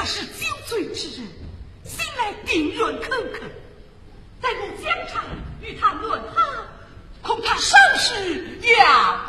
他是酒醉之人，醒来定论口渴，待我将场与他论好，恐他伤势要